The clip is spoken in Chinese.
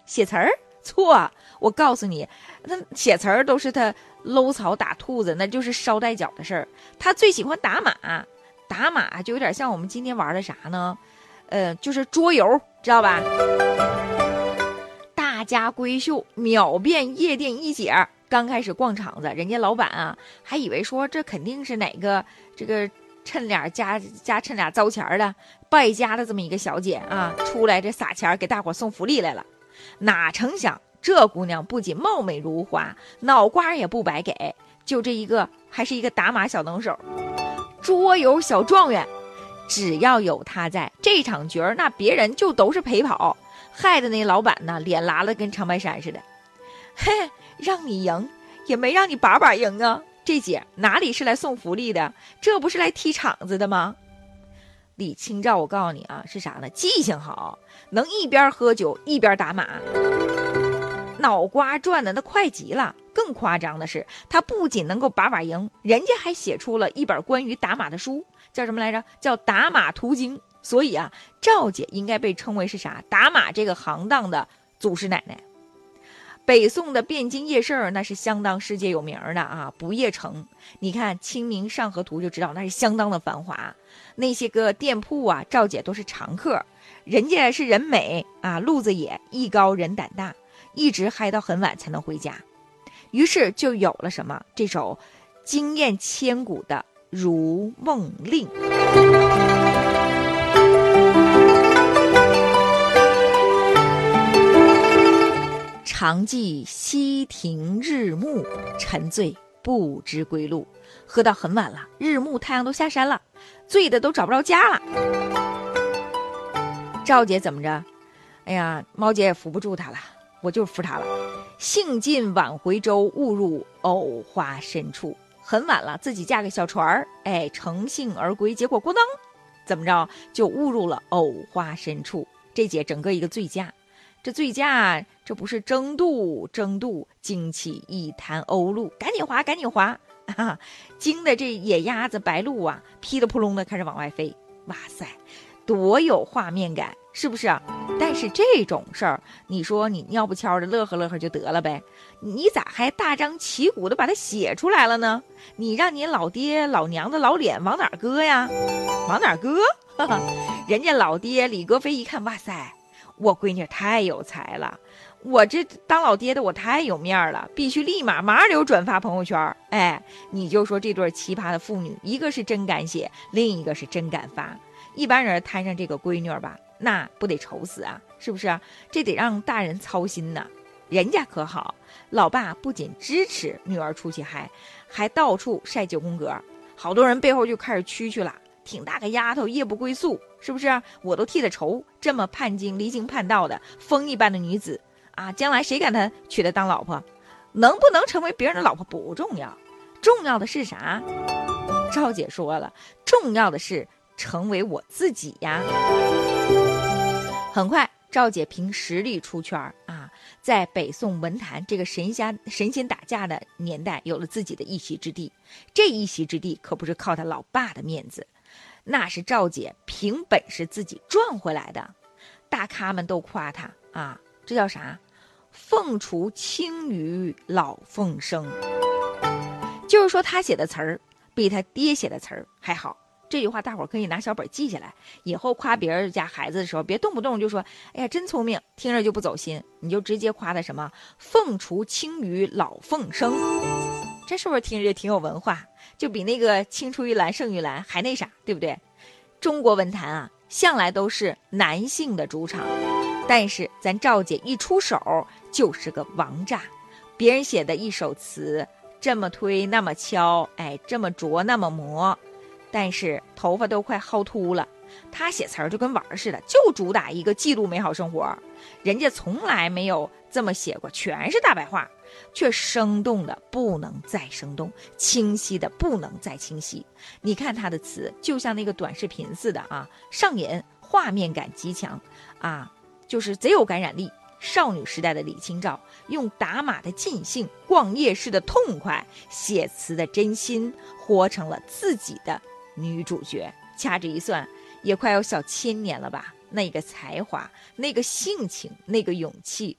写词儿？错，我告诉你，那写词儿都是他搂草打兔子，那就是捎带脚的事儿。他最喜欢打马，打马就有点像我们今天玩的啥呢？就是桌游，知道吧？大家闺秀秒变夜店一姐。刚开始逛场子，人家老板啊还以为说这肯定是哪个这个趁脸加趁俩糟钱的败家的这么一个小姐啊，出来这撒钱给大伙送福利来了。哪成想这姑娘不仅貌美如花，脑瓜也不白给，就这一个还是一个打马小能手，桌游小状元。只要有她在这场角儿，那别人就都是陪跑，害得那老板呢脸拉了跟长白山似的。嘿，让你赢也没让你把把赢啊，这姐哪里是来送福利的，这不是来踢场子的吗？李清照我告诉你啊，是啥呢？记性好，能一边喝酒一边打马，脑瓜转的那快极了。更夸张的是，他不仅能够把把赢，人家还写出了一本关于打马的书，叫什么来着？叫《打马图经》。所以啊，赵姐应该被称为是啥？打马这个行当的祖师奶奶。北宋的汴京夜市那是相当世界有名的啊，不夜城。你看《清明上河图》就知道，那是相当的繁华。那些个店铺啊，赵姐都是常客。人家是人美啊，路子野，艺高人胆大，一直嗨到很晚才能回家。于是就有了什么这首惊艳千古的《如梦令》。常记溪亭日暮，沉醉不知归路。喝到很晚了，日暮太阳都下山了，醉的都找不着家了。赵姐怎么着？哎呀，猫姐也扶不住她了，我就扶她了。兴尽晚回舟，误入藕花深处。很晚了，自己驾个小船儿，乘兴而归，结果咣当，怎么着就误入了藕花深处。这姐整个一个醉驾。这醉驾，这不是争渡，惊起一滩鸥鹭，赶紧划，赶紧划啊！惊的这野鸭子白鹭啊，噼里扑隆的开始往外飞。哇塞，多有画面感，是不是啊？但是这种事儿，你说你尿不悄的乐呵乐呵就得了呗，你咋还大张旗鼓的把它写出来了呢？你让你老爹老娘的老脸往哪儿搁呀？往哪儿搁？人家老爹李格非一看，哇塞，我闺女太有才了，我这当老爹的我太有面了，必须立马麻溜转发朋友圈。你就说这对奇葩的父女，一个是真敢写，另一个是真敢发。一般人摊上这个闺女吧，那不得愁死啊，是不是啊？这得让大人操心呐。人家可好，老爸不仅支持女儿出去嗨，还到处晒9宫格，好多人背后就开始蛐了，挺大个丫头夜不归宿，是不是啊？我都替她愁，这么离经叛道的风一般的女子啊，将来谁敢她娶她当老婆？能不能成为别人的老婆不重要，重要的是啥？赵姐说了，重要的是成为我自己呀。很快赵姐凭实力出圈啊，在北宋文坛这个神仙打架的年代有了自己的一席之地。这一席之地可不是靠她老爸的面子，那是赵姐凭本事自己赚回来的。大咖们都夸她啊，这叫啥？凤雏清于老凤声。就是说她写的词儿比她爹写的词儿还好。这句话大伙儿可以拿小本记下来，以后夸别人家孩子的时候，别动不动就说哎呀真聪明，听着就不走心，你就直接夸他什么凤雏清于老凤声。这是不是听着挺有文化？就比那个青出于蓝胜于蓝还那啥，对不对？中国文坛啊，向来都是男性的主场，但是咱赵姐一出手就是个王炸。别人写的一首词，这么推那么敲，这么琢那么磨，但是头发都快薅秃了。他写词儿就跟玩似的，就主打一个记录美好生活。人家从来没有这么写过，全是大白话，却生动的不能再生动，清晰的不能再清晰。你看他的词就像那个短视频似的啊，上瘾，画面感极强啊，就是贼有感染力。少女时代的李清照用打马的尽兴，逛夜市的痛快，写词的真心，活成了自己的女主角。掐指一算也快有小1000年了吧，那个才华，那个性情，那个勇气，